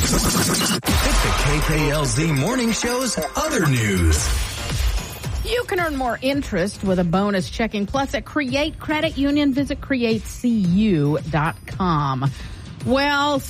It's the KKLZ Morning Show's other news. You can earn more interest with a bonus checking plus at Create Credit Union. Visit createcu.com. Well,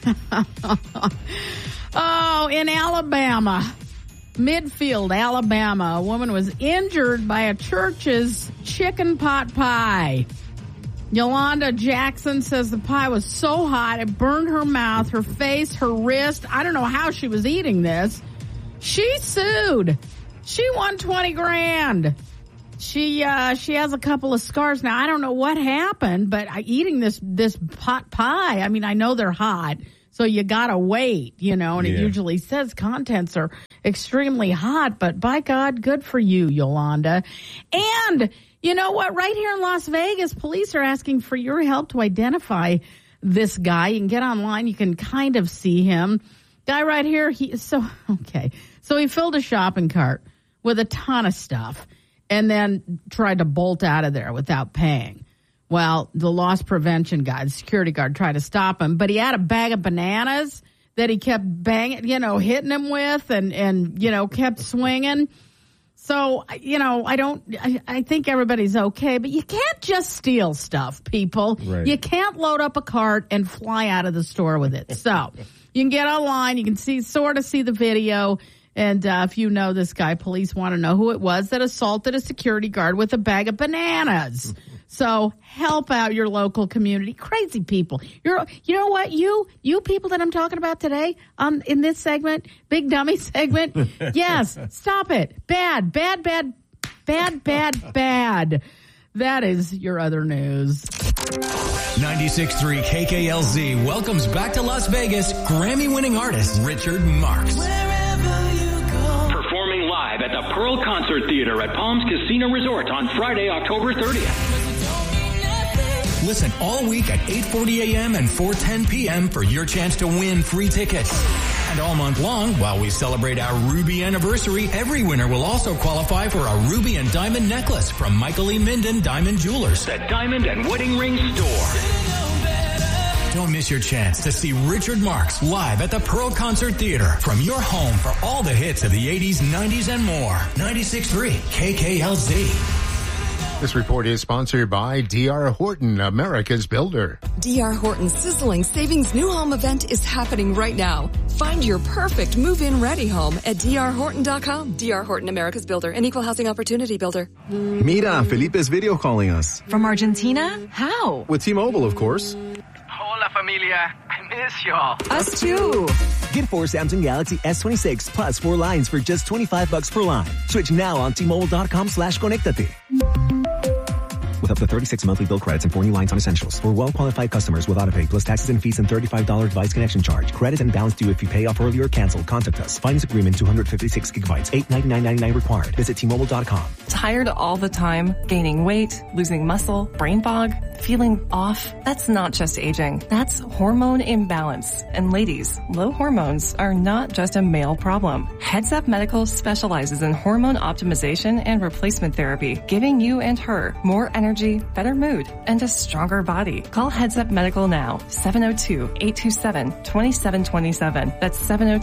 in Alabama, Midfield, Alabama, a woman was injured by a church's chicken pot pie. Yolanda Jackson says the pie was so hot it burned her mouth, her face, her wrist. I don't know how she was eating this. She sued. She won $20,000. She has a couple of scars now. I don't know what happened, but eating this pot pie. I mean, I know they're hot, so you gotta wait, and it usually says contents are extremely hot. But by God, good for you, Yolanda. And you know what? Right here in Las Vegas, police are asking for your help to identify this guy. You can get online. You can kind of see him. Guy right here. So he filled a shopping cart with a ton of stuff and then tried to bolt out of there without paying. Well, the loss prevention guy, the security guard, tried to stop him, but he had a bag of bananas that he kept banging, hitting him with and kept swinging. So, I think everybody's okay, but you can't just steal stuff, people. Right. You can't load up a cart and fly out of the store with it. So you can get online. You can see the video. And if you know this guy, police want to know who it was that assaulted a security guard with a bag of bananas. So help out your local community. Crazy people. You know what? You people that I'm talking about today in this segment, Big Dummy segment. Yes, stop it. Bad. That is your other news. 96.3 KKLZ welcomes back to Las Vegas Grammy-winning artist Richard Marx. Performing live at the Pearl Concert Theater at Palms Casino Resort on Friday, October 30th. Listen all week at 8:40 a.m. and 4:10 p.m. for your chance to win free tickets. And all month long, while we celebrate our Ruby anniversary, every winner will also qualify for a Ruby and Diamond necklace from Michael E. Minden Diamond Jewelers. The Diamond and Wedding Ring Store. Don't miss your chance to see Richard Marx live at the Pearl Concert Theater from your home for all the hits of the 80s, 90s, and more. 96.3 KKLZ. This report is sponsored by D.R. Horton, America's builder. D.R. Horton's sizzling savings new home event is happening right now. Find your perfect move-in ready home at drhorton.com. D.R. Horton, America's builder, an equal housing opportunity builder. Mira, Felipe's video calling us. From Argentina? How? With T-Mobile, of course. Hola, familia. I miss y'all. Us too. Get 4 Samsung Galaxy S26 plus 4 lines for just $25 per line. Switch now on T-Mobile.com/conectate. With up to 36 monthly bill credits and 4 new lines on essentials. For well-qualified customers with autopay plus taxes and fees and $35 device connection charge. Credit and balance due if you pay off early or cancel. Contact us. Finance agreement 256 gigabytes. $899.99 required. Visit T-Mobile.com. Tired all the time? Gaining weight? Losing muscle? Brain fog? Feeling off? That's not just aging. That's hormone imbalance. And ladies, low hormones are not just a male problem. Heads Up Medical specializes in hormone optimization and replacement therapy, giving you and her more energy, better mood, and a stronger body. Call Heads Up Medical now. 702-827-2727. That's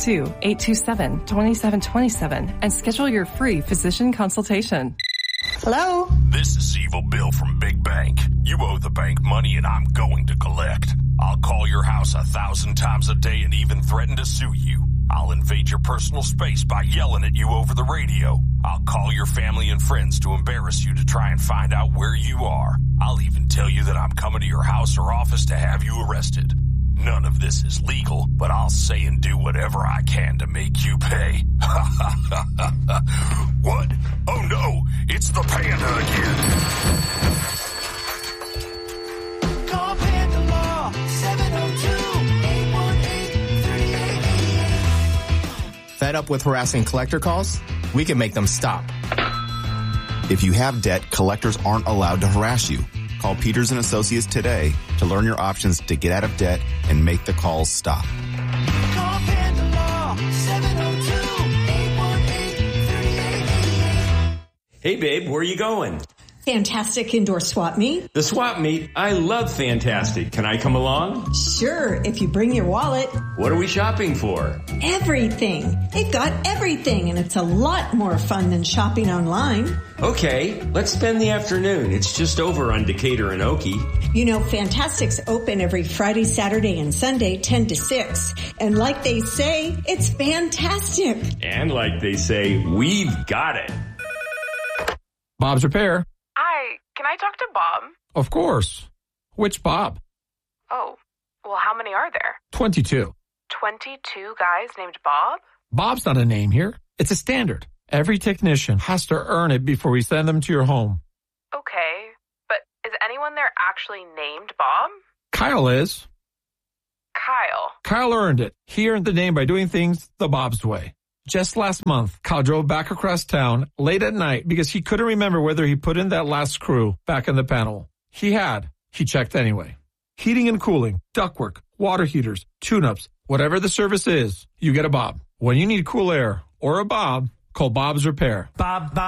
702-827-2727. And schedule your free physician consultation. Hello? This is Evil Bill from Big Bank. You owe the bank money and I'm going to collect. I'll call your house 1,000 times a day and even threaten to sue you. I'll invade your personal space by yelling at you over the radio. I'll call your family and friends to embarrass you to try and find out where you are. I'll even tell you that I'm coming to your house or office to have you arrested. None of this is legal, but I'll say and do whatever I can to make you pay. What? Oh no, it's the Panda again. Call Panda Law, 702-818-3888. Fed up with harassing collector calls? We can make them stop. If you have debt, collectors aren't allowed to harass you. Call Peters & Associates today to learn your options to get out of debt and make the calls stop. Call Panda Law, 702-818-3888. Hey, babe, where are you going? Fantastic Indoor Swap Meet. The swap meet? I love Fantastic. Can I come along? Sure, if you bring your wallet. What are we shopping for? Everything. They've got everything, and it's a lot more fun than shopping online. Okay, let's spend the afternoon. It's just over on Decatur and Okie. You know, Fantastic's open every Friday, Saturday, and Sunday, 10 to 6. And like they say, it's fantastic. And like they say, we've got it. Bob's Repair. Hi, can I talk to Bob? Of course. Which Bob? Oh, well, how many are there? 22. 22 guys named Bob? Bob's not a name here. It's a standard. Every technician has to earn it before we send them to your home. Okay, but is anyone there actually named Bob? Kyle is. Kyle. Kyle earned it. He earned the name by doing things the Bob's way. Just last month, Kyle drove back across town late at night because he couldn't remember whether he put in that last screw back in the panel. He had. He checked anyway. Heating and cooling, ductwork, water heaters, tune-ups, whatever the service is, you get a Bob. When you need cool air or a Bob, call Bob's Repair. Bob.